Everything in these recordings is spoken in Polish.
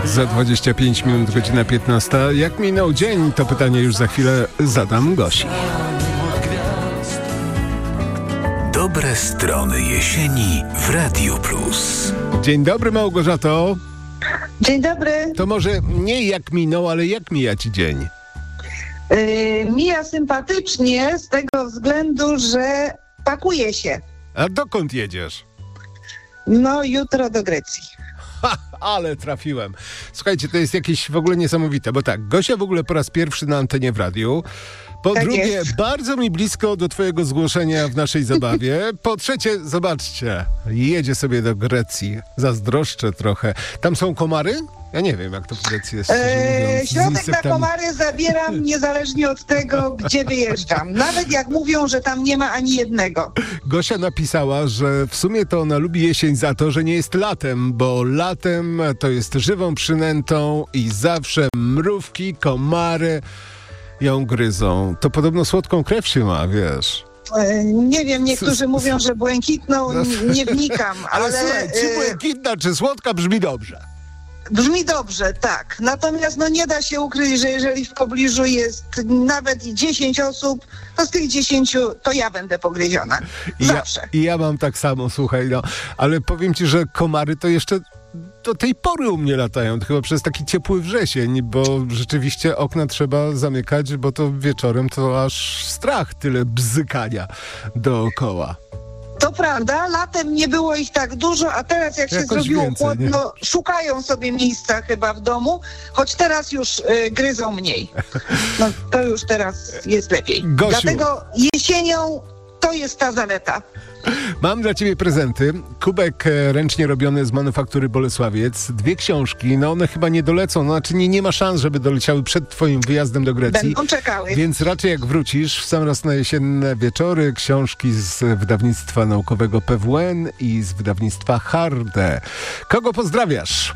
Za 25 minut, godzina 15. Jak minął dzień? To pytanie już za chwilę zadam Gosi. Dobre strony jesieni w Radiu Plus. Dzień dobry, Małgorzato. Dzień dobry. To może nie jak minął, ale jak mija ci dzień? Mija sympatycznie z tego względu, że pakuję się. A dokąd jedziesz? No, jutro do Grecji. Ale trafiłem. Słuchajcie, to jest jakieś w ogóle niesamowite, bo tak, Gosia w ogóle po raz pierwszy na antenie w radiu. Po Tak drugie, jest. bardzo mi blisko do twojego zgłoszenia w naszej zabawie. Po trzecie, zobaczcie, jedzie sobie do Grecji. Zazdroszczę trochę. Tam są komary? Ja nie wiem, jak to w Grecji jest. Środek na insektami. komary zabieram niezależnie od tego, gdzie wyjeżdżam. Nawet jak mówią, że tam nie ma ani jednego. Gosia napisała, że w sumie to ona lubi jesień za to, że nie jest latem, bo latem to jest żywą przynętą i zawsze mrówki, komary ją gryzą. To podobno słodką krew się ma, wiesz. Nie wiem, niektórzy mówią, że błękitną, nie wnikam, Ale ale słuchaj, czy błękitna, czy słodka brzmi dobrze. brzmi dobrze, tak. Natomiast nie da się ukryć, że jeżeli w pobliżu jest nawet i 10 osób, to z tych 10 to ja będę pogryziona. Zawsze. I ja mam tak samo, słuchaj, ale powiem ci, że komary to jeszcze do tej pory u mnie latają, chyba przez taki ciepły wrzesień, bo rzeczywiście okna trzeba zamykać, bo to wieczorem to aż strach, tyle bzykania dookoła. To prawda, latem nie było ich tak dużo, a teraz jak się Jakoś zrobiło więcej, chłodno, szukają sobie miejsca chyba w domu, choć teraz już gryzą mniej. No to już teraz jest lepiej. Gosiu. Dlatego jesienią to jest ta zaleta. Mam dla ciebie prezenty. Kubek ręcznie robiony z manufaktury Bolesławiec. 2 książki, one chyba nie dolecą, znaczy nie ma szans, żeby doleciały przed twoim wyjazdem do Grecji. Będą czekały. Więc raczej jak wrócisz w sam raz na jesienne wieczory, książki z wydawnictwa naukowego PWN i z wydawnictwa Harde. Kogo pozdrawiasz?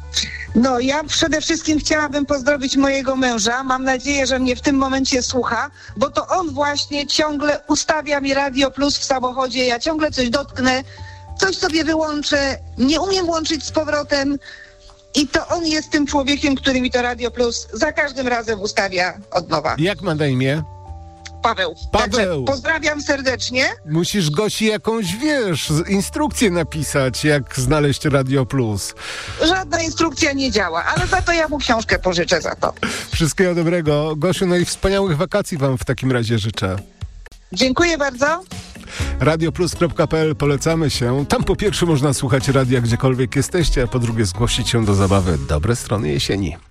No ja przede wszystkim chciałabym pozdrowić mojego męża. Mam nadzieję, że mnie w tym momencie słucha, bo to on właśnie ciągle ustawia mi Radio Plus w samochodzie. Ja ciągle coś dotknę, coś sobie wyłączę, nie umiem włączyć z powrotem. I to on jest tym człowiekiem, który mi to Radio Plus za każdym razem ustawia od nowa. Jak ma na imię? Paweł. Paweł. Także pozdrawiam serdecznie. Musisz Gosi jakąś, instrukcję napisać, jak znaleźć Radio Plus. Żadna instrukcja nie działa, ale za to ja mu książkę pożyczę za to. Wszystkiego dobrego. Gosiu, i wspaniałych wakacji wam w takim razie życzę. Dziękuję bardzo. Radioplus.pl, polecamy się. Tam po pierwsze można słuchać radia gdziekolwiek jesteście, a po drugie zgłosić się do zabawy Dobre strony jesieni.